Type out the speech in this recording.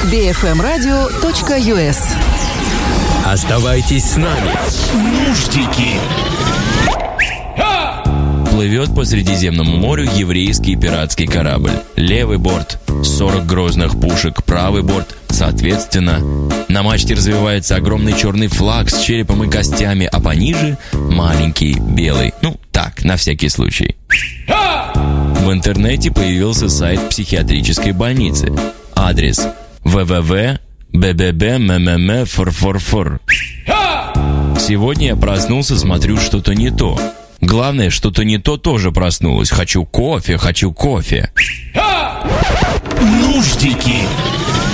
bfmradio.us. Оставайтесь с нами. Нуждики. Плывет по Средиземному морю еврейский пиратский корабль. Левый борт 40 грозных пушек, правый борт соответственно. На мачте развивается огромный черный флаг с черепом и костями, а пониже маленький белый. Так, на всякий случай. В интернете появился сайт психиатрической больницы. Адрес www.bbb.mmmm.for. Сегодня я проснулся, смотрю, что-то не то. Главное, что-то не то тоже проснулось. Хочу кофе. Нуждики.